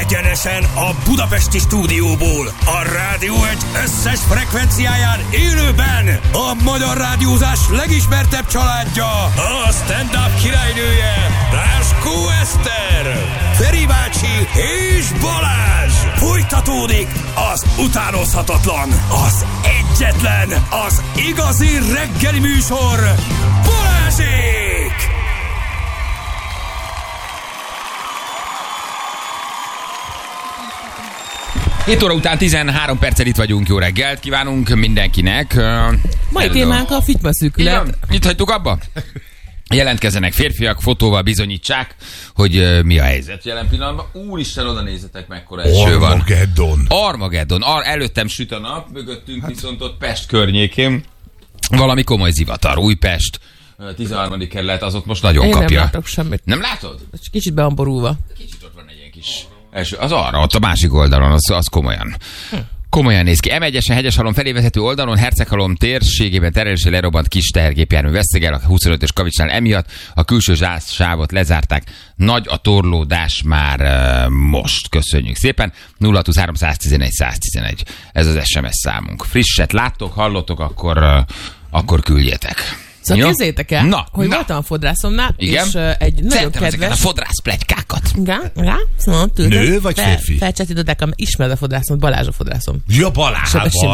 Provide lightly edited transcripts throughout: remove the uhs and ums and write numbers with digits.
Egyenesen a budapesti stúdióból, a Rádió Egy összes frekvenciáján élőben a magyar rádiózás legismertebb családja, a stand-up királynője, Ráskó Eszter, Feri bácsi és Balázs. Folytatódik az utánozhatatlan, az egyetlen, az igazi reggeli műsor, Balázsék! 7 óra után 13 perccel itt vagyunk, jó reggelt kívánunk mindenkinek. Mai témánk a fitymaszűkület. Itt hagytuk abba? Jelentkezzenek férfiak, fotóval bizonyítsák, hogy mi a helyzet jelen pillanatban. Úristen, oda nézzetek, mekkora eső van. Armageddon. Előttem süt a nap, mögöttünk viszont ott Pest környékén valami komoly zivatar. Újpest, 13. kerület, az ott most nagyon Én kapja. nem látok semmit. Nem látod? Kicsit beamborulva. Kicsit ott van egy ilyen kis eső. Az arra, ott a másik oldalon, az komolyan. Komolyan néz ki. M1-esen Hegyeshalom felé vezető oldalon Herceghalom térségében terelésre lerobbant kis tehergépjármű vesztegel a 25-ös kavicsnál, emiatt a külső sávot lezárták. Nagy a torlódás már most. Köszönjük szépen. 023 111 111. Ez az SMS számunk. Frisset láttok, hallottok, akkor küldjetek. Szóval képzeljétek el, hogy voltam a fodrászomnál, igen? És egy nagyon szeretem kedves... a fodrász pletykákat. Igen? Szóval, nő vagy férfi? Felcsetították, ismered a fodrászom, Balázs a fodrászom. Ja, Balázs.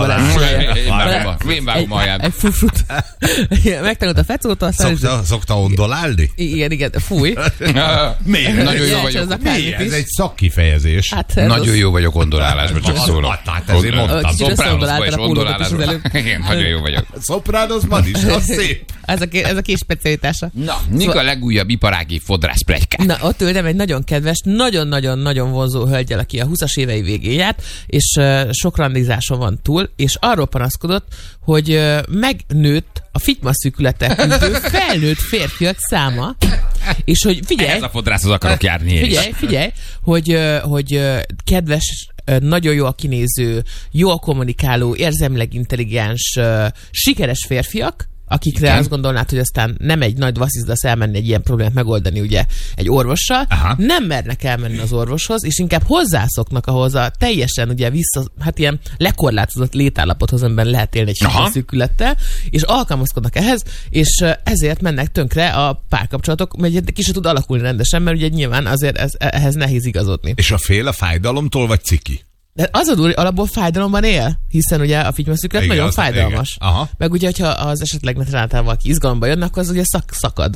Én vágom alján. Egy frufrut. Megtanult a fecótól. Szokta ondolálni? Igen, fúj. Miért? Nagyon jó vagyok. Ez egy szakkifejezés. Nagyon jó vagyok ondolálásban, csak szólok. Hát ezért mondtam. Szopranosban is ondolálásban. Igen, nagyon jó vagyok. Szopranosban is, az szép. Ez a kis specialitása. Na, mik a legújabb iparági fodrász pletykák? Na, ott ültem egy nagyon kedves, nagyon-nagyon-nagyon vonzó hölgyel, aki a 20-as évei végén járt, és sok randizáson van túl, és arról panaszkodott, hogy megnőtt a fitymaszűkületet küzdő felnőtt férfiak száma, és hogy figyelj... Ez a fodrászhoz akarok járni én Figyelj, hogy kedves, nagyon jó a kinéző, jó a kommunikáló, érzelmileg intelligens, sikeres férfiak, akikre igen? Azt gondolnád, hogy aztán nem egy nagy vasszizdasz elmenni egy ilyen problémát megoldani ugye egy orvossal, nem mernek elmenni az orvoshoz, és inkább hozzászoknak ahhoz a teljesen ugye ilyen lekorlátozott létállapothoz, amiben lehet élni egy fitymaszűkülettel, és alkalmazkodnak ehhez, és ezért mennek tönkre a párkapcsolatok, mert ki se tud alakulni rendesen, mert ugye nyilván azért ehhez nehéz igazodni. És a fél a fájdalomtól, vagy ciki? De az a durva, alapból fájdalomban él, hiszen ugye a fitymaszűkület nagyon fájdalmas. Meg ugye, hogyha az esetleg netráltál valaki izgalomba jönnek, akkor az ugye szakad.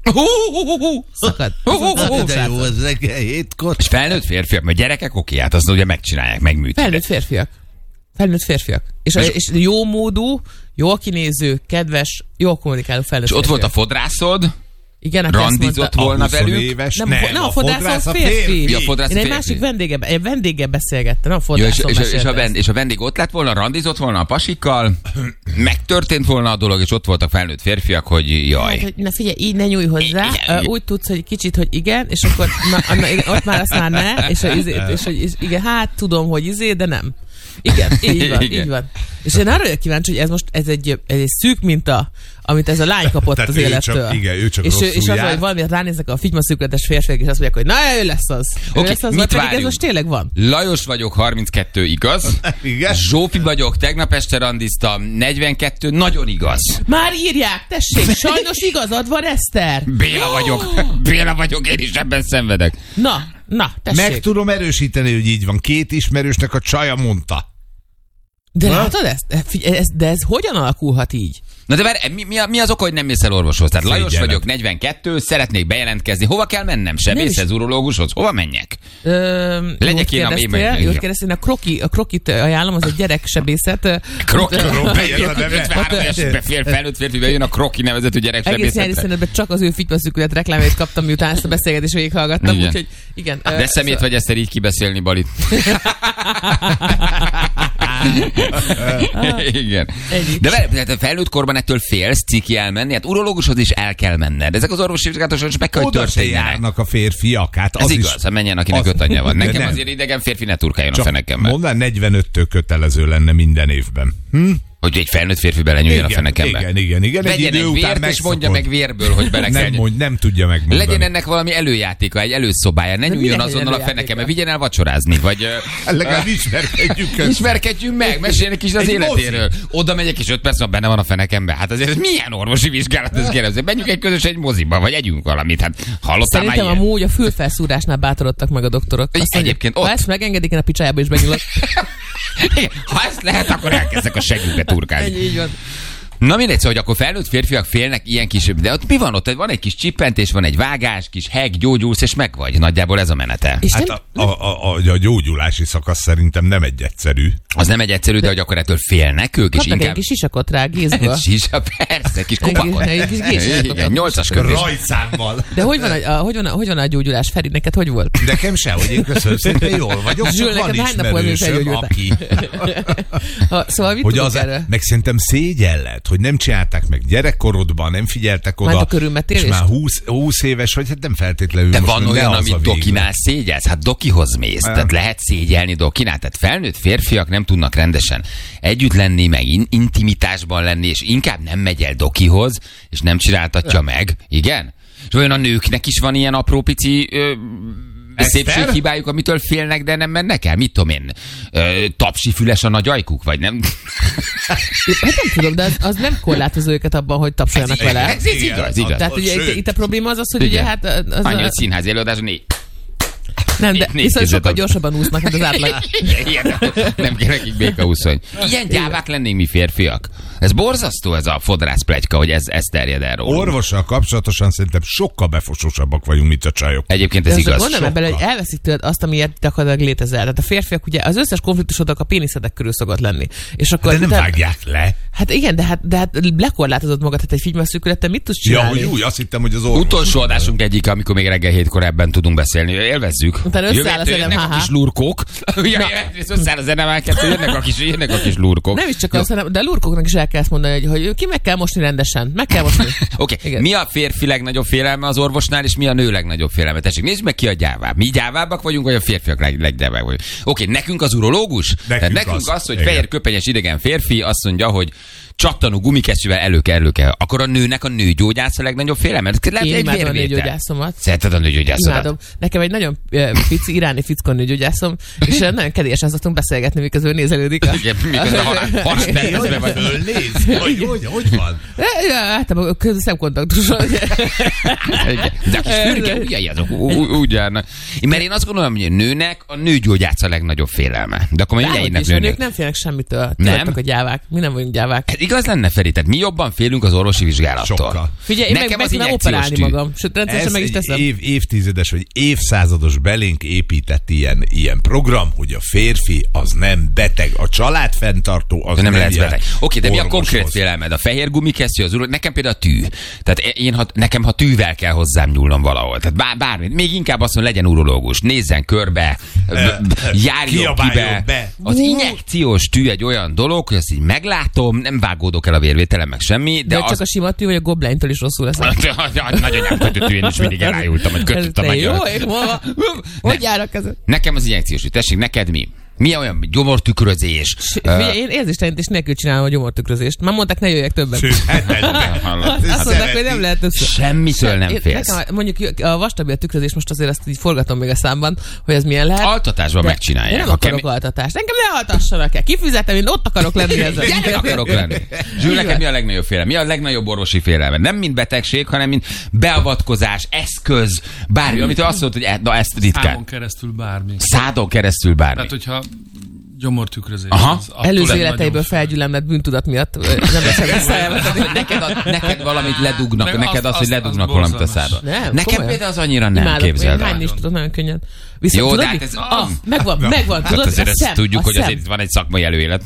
Szakad. De jó, az reggel 7-kor. És felnőtt férfiak, mert gyerekek oké, hát azt ugye megcsinálják, megműtik. Felnőtt férfiak. És jó módú, jó kinéző, kedves, jó kommunikáló felnőtt és ott férfiak. volt a fodrászod? Igen, randizott volna velük. Nem, a fodrász a férfi. Én egy másik vendéggel beszélgettem, a fodrászom és a vendég ott lett volna, randizott volna a pasikkal, megtörtént volna a dolog, és ott voltak felnőtt férfiak, hogy jaj. Hát, na figyelj, így ne nyújj hozzá, úgy tudsz, hogy kicsit, hogy igen, és akkor ott már azt már ne, és igen, hát tudom, hogy de nem. Igen, így van. És én arra vagyok kíváncsi, hogy ez egy szűk minta, amit ez a lány kapott az élettől. Ő csak és az, hogy valamit ránéznek a fitymaszűkületes férfiak, és azt mondják, hogy na, ő lesz az. Mit várjunk? Ez most tényleg van. Lajos vagyok, 32, igaz? Igen. Zsófi vagyok, tegnap este randiztam, 42, nagyon igaz. Már írják, tessék, sajnos igazad van, Eszter. Béla vagyok, én is ebben szenvedek. Na, tessék. Meg tudom erősíteni, hogy így van. 2 ismerősnek a csaja mondta. De látod ezt? De ez hogyan alakulhat így? Na de mi az oka, hogy nem mész el orvoshoz? Tehát Lajos vagyok, 42, szeretnék bejelentkezni. Hova kell mennem? Sebészhez, urológushoz? Hova menjek? Legyek én Jót kérdeztél, a krokit ajánlom, az egy gyereksebészet. Kroki? 53 éves felnőtt férfi bejön a Kroki nevezetű gyereksebészetre. Egész nyári szünetben csak az ő fitymaszűkület reklámjait kaptam, miután ezt a beszélgetést végighallgattam, úgyhogy igen. De szemét vagy ezt így kibeszélni, Balit. Igen. De a felnőtt korban ettől félsz ciki elmenni? Hát urológushoz is el kell menned. Ezek az orvosi vizsgálatok is meg kell, hogy történjenek. Oda se járnak a férfiak. Hát ez igaz, ha menjen, akinek 5 anyja van. Nekem azért idegen férfi ne turkáljon a fenekembe. Mondd, 45-től kötelező lenne minden évben. Hogy egy felnőtt férfi belenyúljon a fenekembe. Igen. Legyen egy vért, és mondja meg vérből, hogy bele kell. Nem tudja megmondani. Legyen ennek valami előjátéka, egy előszobája. Ne nyúljon azonnal a fenekembe, vigyen el vacsorázni, vagy... Legalább ismerkedjünk meg, meséljenek is az életéről. Oda megyek, és 5 perc van, benne van a fenekembe. Hát azért ez milyen orvosi vizsgálat, ez kérdező. Menjünk egy közös egy moziba, vagy együnk valamit. Hát hallottál már szerintem amúgy a fülfelszúrásnál bátorodtak meg a doktorok. Egyébként ott. Ha ezt megengedik, én a picsájába is benyúlok. Ha ezt lehet, akkor elkezdek a segükbe turkálni. Így van. Na mindegy, szóval, hogy akkor felnőtt férfiak félnek ilyen kis... De ott mi van ott? Van egy kis csippentés, van egy vágás, kis heg, gyógyulsz, és meg vagy. Nagyjából ez a menete. És Hát a gyógyulási szakasz szerintem nem egy egyszerű. Az nem egy egyszerű, de hogy akkor ettől félnek ők, és kapnak inkább... egy kis sisakot rá, gézből. Sisa, persze, kis kupakot. Egy kis gézsisakot. Igen, 8-as kötés. Rajtszámmal. De hogy van a gyógyulás, Feri? Neked hogy volt? Nekem sehogy, én köszönöm szépen, jól vagyok. Zsül, Van neked hány napon ismerősöm, aki... Szóval mit hogy tudok az, erre? meg szerintem szégyen lett, hogy nem csinálták meg gyerekkorodban, nem figyeltek oda. Már a körülmetélést? És már 20 éves, hogy hát nem feltétlenül. De most van ne olyan, az a amit véglet. dokinál szégyelsz? Hát dokihoz mész. Tehát lehet szégyelni dokinál. Tehát felnőtt férfiak nem tudnak rendesen együtt lenni, meg intimitásban lenni, és inkább nem megy el dokihoz, és nem csináltatja meg. Igen? És olyan a nőknek is van ilyen apró pici szépséghibájuk, amitől félnek, de nem mennek el? Mit tudom én? Tapsi füles a nagy ajkuk, vagy nem? Hát nem tudom, de az nem korlátozó őket abban, hogy tapsoljanak vele. Ez igaz. Tehát ugye itt a probléma az, hogy ugye hát... Annyi, hogy színházi előadás, Nem, de viszont sokkal gyorsabban úsznak, mint az átlag. Nem kell nekik békaúszony. Ilyen gyávák lennénk mi férfiak. Ez borzasztó, ez a fodrász pletyka, hogy ez terjed el rólunk. Orvossal kapcsolatosan szerintem sokkal befosósabbak vagyunk, mint a csajok. Egyébként ez igaz. Gondolom ebben, hogy elveszik tőled azt, amiért gyakorlatilag létezel. Tehát a férfiak ugye az összes konfliktusodnak a péniszedek körül szokott lenni. És akkor De nem vágják le. Hát igen, de hát lekorlátozod magad, hát egy figymaszűkülettel mit tudsz csinálni? Ja, hogy úgy, azt hittem, hogy az orvos. Utolsó adásunk egyik, amikor még reggel 7-kor ebben tudunk beszélni. Élvezzük. Utána összeáll a zenem, a kis lurkok. Összeáll a zenem, jönnek a kis lurkok. Nem is csak azt, de a lurkoknak is el kell ezt mondani, hogy ki meg kell mosni rendesen. Meg kell mosni. Oké. Mi a férfi legnagyobb félelme az orvosnál, és mi a nő legnagyobb félelme? Tessék, nézd meg ki a gyávább. Mi gyávábbak vagyunk, vagy a férfiak leggyávábbak vagyunk? Oké, nekünk az urológus? Nekünk az, hogy fehér köpenyes idegen férfi azt mondja, hogy csattanó gumikesztyűvel elő kell. Akkor a nőnek a nőgyógyász a legnagyobb félelme? Én imádom a nőgyógyászomat. Szereted a nőgyógyászodat? Imádom. Nekem egy nagyon pici iráni fickó nőgyógyászom, és nagyon kedélyesen szoktunk beszélgetni, miközben nézelődik. Igen, miközben haspercezve vagy. Hogy van? Hát a szemkontaktuson. De a kis fürge ujjai azok úgy járnak. Mert én azt gondolom, hogy a nőnek a nőgyógyász a legnagyobb félelme. De akkor mindjárt a nők nem félnek semmitől. Nem? A gyávák. Mi nem vagyunk gyávák. Igaz lenne, Feri, tehát mi jobban félünk az orvosi vizsgálattól. Sokkal. Figyelj, én meg tudom operálni magam. Sőt, rendszeresen meg is teszem. Évtizedes vagy évszázados belénk épített ilyen program, hogy a férfi az nem beteg, a családfenntartó az nem lehet beteg. Oké, de mi a orvoshoz. konkrét félelmed? A fehér gumikesztyű, az nekem például a tű. Tehát nekem ha tűvel kell hozzám nyúlnom valahol. Tehát bármit. Még inkább azt mondja, legyen urológus. Nézzen körbe, járjon be. Az injekciós tű egy olyan dolog, hogy azt így meglátom, nem vágódok el a vérvételen, meg semmi. De csak a sima tű, vagy a goblánytól is rosszul leszek. Nagyanyám kötött én is mindig elájultam, hogy kötöttem meg. Jó, hogy járnak ezek? Nekem az injekciós tű. Tessék, neked mi? Mi olyan gyomortükrözés? Figyelj, én érzéstelenítés nélkül csinálom a gyomortükrözést. Már mondták, ne jöjjek többet. Azt mondták, hogy nem lehet össze. Semmitől nem félsz. Nekem mondjuk a vastabil tükrözés, most azért azt így forgatom még a számban, hogy ez milyen lehet. Altatásban megcsinálják. Én nem akarok altatást. Engem ne altassanak el. Kifizetem, én ott akarok lenni ezzel. Gyerek akarok lenni. Zsül, neked mi a legnagyobb félelme? Mi a legnagyobb orvosi félelme? Nem mint betegség, hanem mint beavatkozás, eszköz, bármi, amit azt mondod, hogy na ezt ritkán. Szádon keresztül bármi. Tehát, hogyha gyomortükrözés. Előző életeiből felgyülemlett bűntudat miatt nem lesz neked valamit ledugnak, neked az, hogy ledugnak valamit a szádba. Nekem például az annyira nem, képzeld el. Hányni is tudod nagyon könnyen. Viszont jó, tudod, de hát ez... megvan, tudod, azért ezt tudjuk, hogy azért itt van egy szakmai előélet.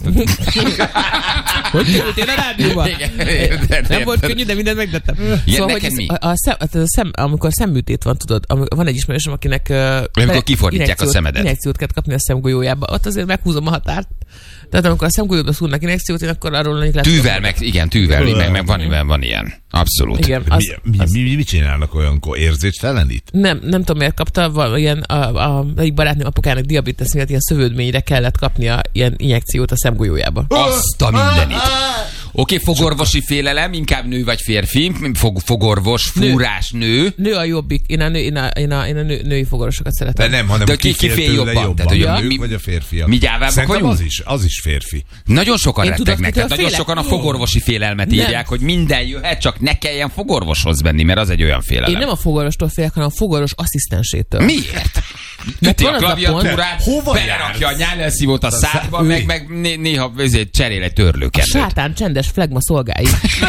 Hogy kerültél a rádióba? Nem volt könnyű, de mindent megtettem. Szóval, hogy amikor szemműtét van, tudod, van egy ismerősöm, akinek amikor kifordítják a szemedet. Injekciót kell kapni a szemgolyójába, ott azért meghúzom a határt. Tehát amikor a szemgolyóba szúrnak injekciót, én akkor arról lehet... Tűvel, meg van ilyen. Abszolút. Igen, Mit csinálnak olyankor? Érzéstelenít? Nem tudom, miért kapta, ilyen egyik barátnőm apukának diabétesz miatt ilyen szövődményre kellett kapnia ilyen injekciót a szemgolyójába. Azt a mindenit. Oké, fogorvosi félelem, inkább nő vagy férfi, fogorvos, fúrás, nő. Nő a jobbik, én a női fogorvosokat szeretem. De nem, hanem de ki fél jobban? Tehát, hogy a nők vagy a férfiak? Mi gyávábbak vagyunk? Az is férfi. Nagyon sokan rettegnek, tehát nagyon sokan a fogorvosi félelmet írják, hogy minden jöhet, csak ne kelljen fogorvoshoz menni, mert az egy olyan félelem. Én nem a fogorvostól félek, hanem a fogorvos asszisztensétől. Miért? Üti a klaviatúrát, belerakja a nyálelszívót a szádba, meg néha cserél egy törlőkendőt. A sátán csendes flegma szolgái.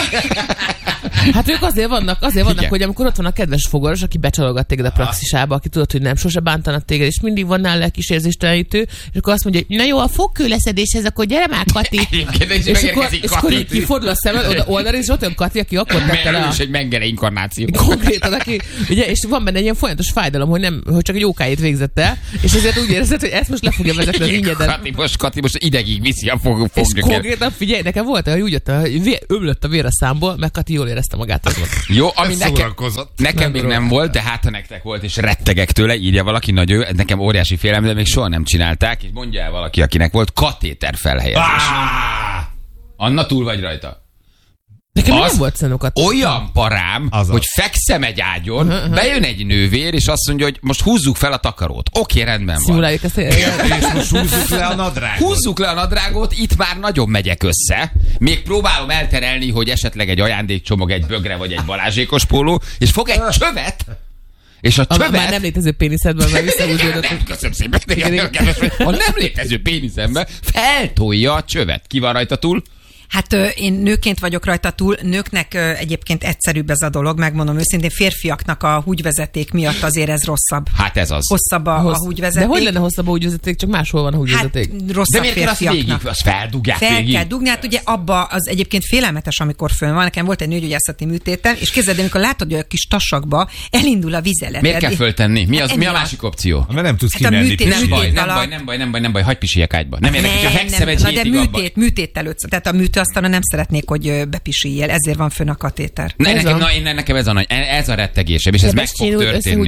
Hát ők azért vannak, hogy amikor ott van a kedves fogorvos, aki becsalogat téged a praxisába, aki tudod, hogy nem sose bántanak téged, és mindig van nála kis érzéstelenítő, és akkor azt mondja, hogy na jó, a fogkőleszedéshez, akkor gyere már, Kati. és akkor így kifordul a szemed, oda oldalra, és ott olyan Kati, aki akkor tette le. És egy mengele inkarnáció. Konkrétan, aki, ugye, és van benne egy ilyen folyamatos fájdalom, hogy csak egy jókáit végzett el, és ezért úgy érzed, hogy ezt most le fogja vezetni az ingyedet. Kati most idegig viszi a fognyöket. És konkrétan figyelj, nekem volt, hogy úgy jött, ömlött a vér a számból, meg Kati jól érezte magát. Az volt. Jó, ami nekem még nem volt, de hát ha nektek volt, és rettegek tőle, írja valaki, nekem óriási félelem, de még soha nem csinálták, és mondja el valaki, akinek volt katéter felhelyezés. Anna, túl vagy rajta? Nekem nem volt szenokat. Olyan parám, hogy fekszem egy ágyon, bejön egy nővér, és azt mondja, hogy most húzzuk fel a takarót. Oké, rendben van. Szimuláljuk ezt. És most húzzuk le a nadrágot. Húzzuk le a nadrágot, itt már nagyon megyek össze. Még próbálom elterelni, hogy esetleg egy ajándékcsomag, egy bögre vagy egy balázsékos póló, és fog egy csövet, és a csövet... Már nem létező péniszedben már visszahúzódott. Köszönöm szépen. A nem létező péniszemben feltolja a csövet. Ki van rajta túl? Hát én nőként vagyok rajta túl, nőknek egyébként egyszerűbb ez a dolog, megmondom őszintén, férfiaknak a húgyvezeték miatt azért ez rosszabb. Hát ez az. Hosszabb a húgyvezeték. De hogy lenne hosszabb a húgyvezeték, csak máshol van a húgyvezeték? Hát rosszabb férfiaknak. Azt feldugják végig. Fel kell dugni, hát ugye abba az egyébként félelmetes, amikor fönn van. Nekem volt egy nőgyógyászati műtétem, és képzeld, amikor látod, hogy a kis tasakba elindul a vizelet. Miért kell föltenni? Mi a másik opció? Mert nem tudsz kimenni. Nem baj, hagyj pisiljek ágyba. Nem érdekel, hogyha fekszem egy hétig abba. De műtét előtt, tehát a műtőasztalon nem szeretnék, hogy bepisiljél, ezért van fönn a katéter. Nekem ez a rettegésem, és ez meg fog történni.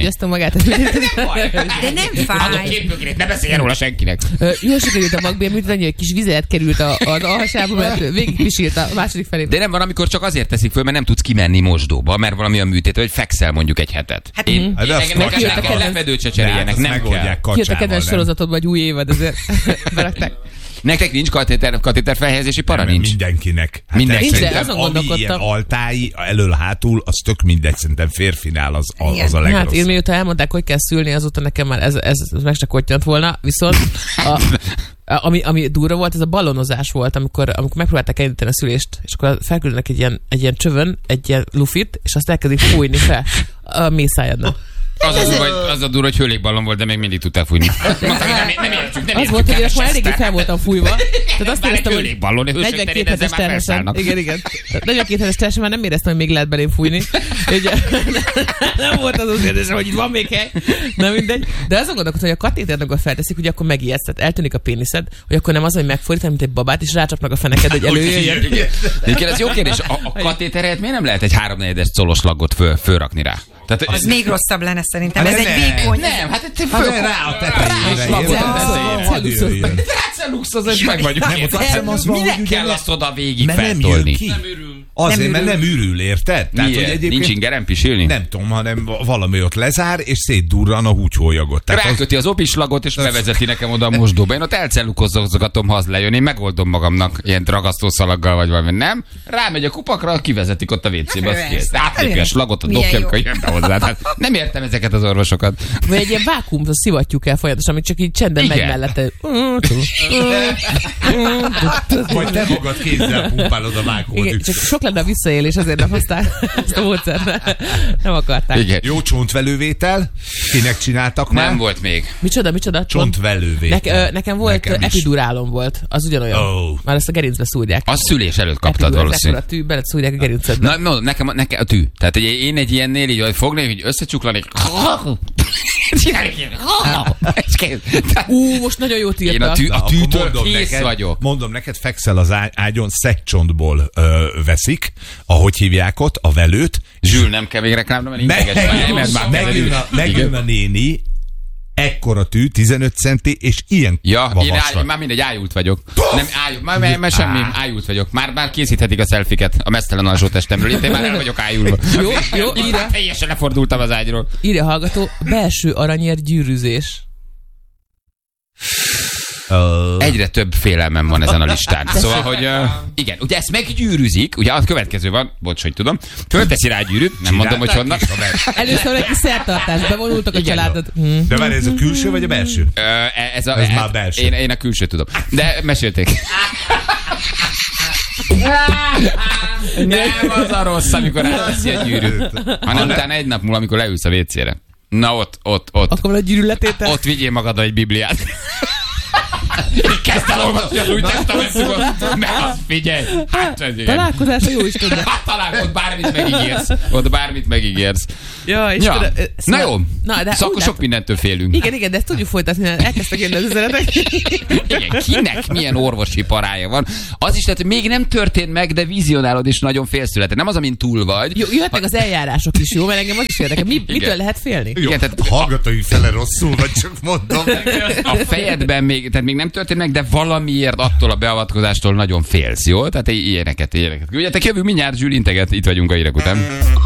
De nem fáj. Adok képbögrét, ne beszéljen róla senkinek. Jól sikerült a magbélműteni, egy kis vizelet került az alhasába, mert végig pisilt a második felé. De nem van, amikor csak azért teszik föl, mert nem tudsz kimenni mosdóba, mert valami a műtét, hogy fekszel mondjuk egy hetet. Hát nekem lefedőt se cseréljenek, nem kell. Kijött a kedvenc sorozatodba egy új évad, ezért berakták. Nektek nincs katéter felhelyezési para? Nem, nincs? Mindenkinek. Hát nincs, de azon ami gondolkodtam. ilyen altái, elől-hátul, az tök mindegy, szerintem férfinál az a legrosszabb. Hát én mióta elmondták, hogy kell szülni, azóta nekem már ez meg se kottyant volna, viszont ami durva volt, ez a ballonozás volt, amikor megpróbálták elindítani a szülést, és akkor felküldenek egy ilyen csövön, egy ilyen lufit, és azt elkezdik fújni fel a mészájadnak. Az a durva, hogy hőlékballon volt, de még mindig tudták fújni. Nem értjük. Az volt, hogy akkor eléggé fel voltam fújva. Tehát azt éreztem, hogy hőlékballon, 42 hetes terhesen. Igen. 42 hetes terhesen már nem éreztem, hogy még lehet belém fújni. Nem volt az érzésem, hogy itt van még hely. Nem mindegy. De azon gondolkodtam, hogy a katéternek a felteszik, hogy akkor megijedsz, tehát eltűnik a péniszed, hogy akkor nem az, hogy megfordítani, mint egy babát, és rácsapnak a feneked, hogy előjöjjön. Igen, ez jó kérdés. A katéteret miért nem lehet egy 3/4-es colos lagot fölrakni rá? Tehát, az még rosszabb lenne szerintem. Ez egy vékony. Nem, hát egy rá a tetejére. Luxus, meg vagyunk. Minek kell azt oda végig feltolni? Nem ürül. Azért, mert nem ürül, érted? Tehát, hogy egyébként nincs ingeren pisilni? Nem tudom, hanem valami ott lezár, és szétdurran a húgyhólyagot. Ráköti az opislagot, és bevezeti nekem oda a mosdóba. Én ott elcellukozgatom, ha az lejön, én megoldom magamnak ilyen ragasztószalaggal, vagy valami. Nem? Rámegy a kupakra, kivezetik ott a WC-be, azt kész. Átlépi a slagot, a dokja, amikor jön be hozzá. Hát nem értem ezeket az orvosokat. Vagy egy ilyen vákuumot szivatjuk el folyamatosan, amit csak így csendben megy mellette. Vagy te magad kézzel pumpálod a vákuumot. lenne a visszaélés, azért nem hozták ezt a módszert. Nem akarták. Igen. Jó csontvelővétel? Kinek csináltak már? Nem volt még. Micsoda? Csontvelővétel. Nekem volt, Nekem is. epidurálom volt. Az ugyanolyan. Oh. Már ezt a gerincbe szúrják. Az szülés előtt kaptad valószínűleg. A tű, beled szúrják a gerincedbe. Na, no, nekem a tű. Tehát én egy ilyennél így fogni, hogy összecsuklani. Csinálni Most nagyon jót Én írtak. a tűtől kész neked, vagyok. Mondom neked, fekszel az ágyon, szegcsontból veszik, ahogy hívják ott, a velőt. Zsül, nem kell még reklámra, mert integes. Megjön a néni, ekkora tű, 15 centi, és ilyen Ja, vasat. én már mindegy, ájult vagyok. Nem, már semmi, ájult vagyok. Már készíthetik a szelfiket a mesztelen alsó testemről. Itt én már el vagyok ájulva. Jó, írja. Teljesen lefordultam az ágyról. Írja hallgató, belső aranyér gyűrűzés. Egyre több félelmem van ezen a listán. Szóval, hogy igen, ugye ezt meggyűrűzik, ugye a következő van, bocs, hogy tudom, fölteszi rá gyűrűt, nem mondom, hogy honnan. Először egy kis szertartás, bevonultak a családot. De várj, ez a külső vagy a belső? Ez már belső. Én a külső tudom. De mesélték. Nem az a rossz, amikor elveszi a gyűrűt. Hanem utána egy nap múlva, amikor leülsz a WC-re. Na ott. Akkor van a gyűrűletétel? Ott vigyél magaddal egy bibliát. Kezd el olvasni az új testamentumot, mert azt figyelj. Hát, Találkozás a jó Istenben. Ott bármit megígérsz. Ja, Istenem. Na jó, de akkor sok mindentől félünk. Igen, de ezt tudjuk folytatni, mert elkezdtek jönni az üzenetek. Igen, kinek milyen orvosi parája van. Az is lehet, hogy még nem történt meg, de vizionálod és nagyon félszületett. Nem az, amin túl vagy. Jó, jöhetnek az eljárások is, jó? Mert engem az is érdekel. Mitől lehet félni? Jó, Igen, tehát hallgatói fele rosszul, vagy csak mondom. a fejedben még nem történt meg, de valamiért attól a beavatkozástól nagyon félsz, jó? Tehát ilyeneket. Ugye, jövünk mindjárt, Zsül integet, itt vagyunk a hírek után.